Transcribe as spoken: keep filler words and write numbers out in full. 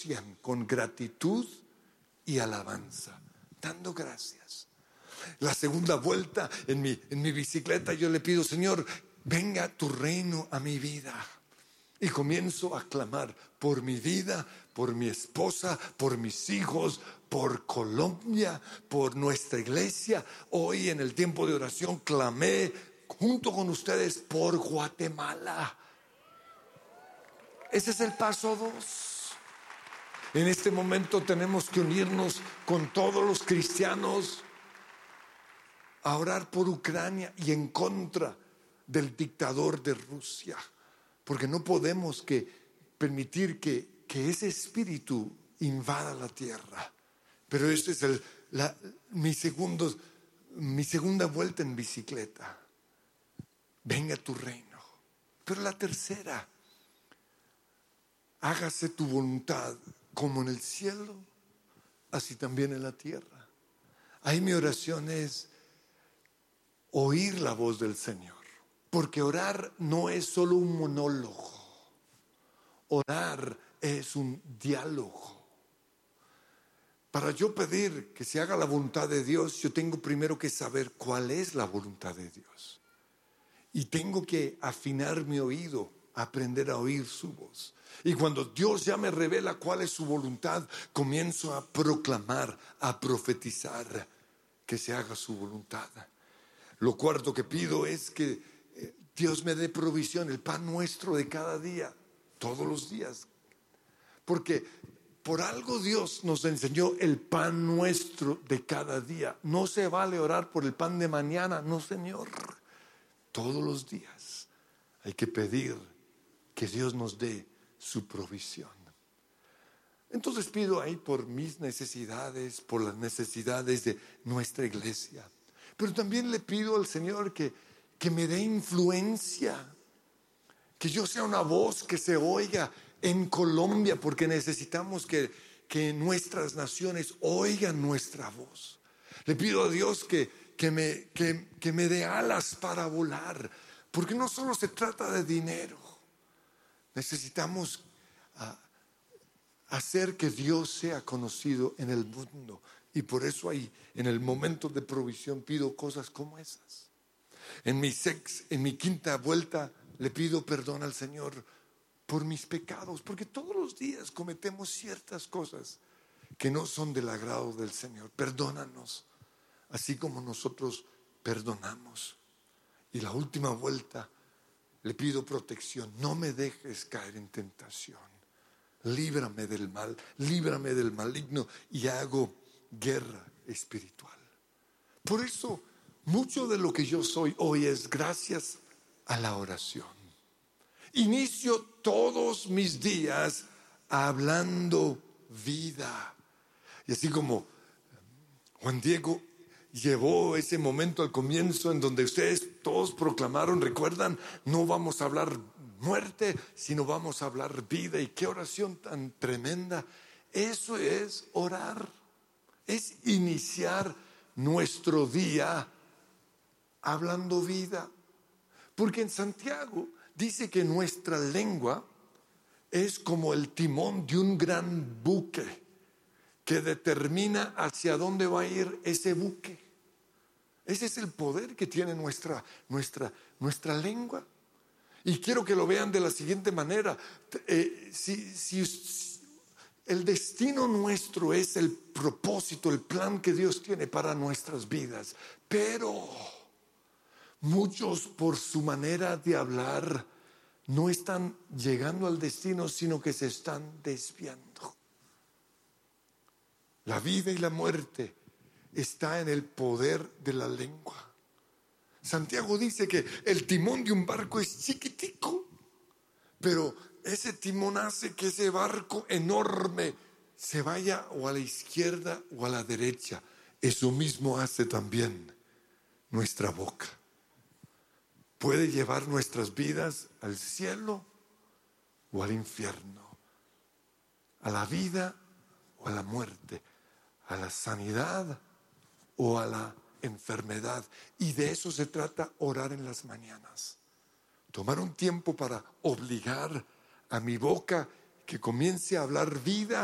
cien con gratitud y alabanza, dando gracias. La segunda vuelta en mi, en mi bicicleta yo le pido: Señor, venga tu reino a mi vida. Y comienzo a clamar por mi vida, por mi esposa, por mis hijos, por Colombia, por nuestra iglesia. Hoy en el tiempo de oración clamé junto con ustedes por Guatemala. Ese es el paso dos. En este momento tenemos que unirnos con todos los cristianos a orar por Ucrania y en contra del dictador de Rusia. Porque no podemos que permitir que, que ese espíritu invada la tierra. Pero esta es el, la, mi, segundo, mi segunda vuelta en bicicleta. Venga tu reino. Pero la tercera: hágase tu voluntad como en el cielo, así también en la tierra. Ahí mi oración es oír la voz del Señor. Porque orar no es solo un monólogo. Orar es un diálogo. Para yo pedir que se haga la voluntad de Dios, yo tengo primero que saber cuál es la voluntad de Dios. Y tengo que afinar mi oído, aprender a oír su voz. Y cuando Dios ya me revela cuál es su voluntad, comienzo a proclamar, a profetizar que se haga su voluntad. Lo cuarto que pido es que Dios me dé provisión, el pan nuestro de cada día, todos los días. Porque por algo Dios nos enseñó el pan nuestro de cada día. No se vale orar por el pan de mañana, no, Señor. Todos los días hay que pedir que Dios nos dé su provisión. Entonces pido ahí por mis necesidades, por las necesidades de nuestra iglesia. Pero también le pido al Señor que que me dé influencia, que yo sea una voz que se oiga en Colombia, porque necesitamos que, que nuestras naciones oigan nuestra voz. Le pido a Dios que, que, me, que, que me dé alas para volar, porque no solo se trata de dinero. Necesitamos uh, hacer que Dios sea conocido en el mundo, y por eso ahí, en el momento de provisión, pido cosas como esas. En mi, sex, en mi quinta vuelta le pido perdón al Señor por mis pecados, porque todos los días cometemos ciertas cosas que no son del agrado del Señor. Perdónanos, así como nosotros perdonamos. Y la última vuelta le pido protección. No me dejes caer en tentación. Líbrame del mal, líbrame del maligno, y hago guerra espiritual. Por eso mucho de lo que yo soy hoy es gracias a la oración. Inicio todos mis días hablando vida. Y así como Juan Diego llevó ese momento al comienzo en donde ustedes todos proclamaron, recuerdan, no vamos a hablar muerte, sino vamos a hablar vida. Y qué oración tan tremenda. Eso es orar. Es iniciar nuestro día hablando vida. Porque en Santiago dice que nuestra lengua es como el timón de un gran buque que determina hacia dónde va a ir ese buque. Ese es el poder que tiene nuestra, nuestra, nuestra lengua. Y quiero que lo vean de la siguiente manera. Eh, si, si el destino nuestro es el propósito, el plan que Dios tiene para nuestras vidas, pero muchos, por su manera de hablar, no están llegando al destino, sino que se están desviando. La vida y la muerte está en el poder de la lengua. Santiago dice que el timón de un barco es chiquitico, pero ese timón hace que ese barco enorme se vaya o a la izquierda o a la derecha. Eso mismo hace también nuestra boca. Puede llevar nuestras vidas al cielo o al infierno, a la vida o a la muerte, a la sanidad o a la enfermedad. Y de eso se trata orar en las mañanas. Tomar un tiempo para obligar a mi boca que comience a hablar vida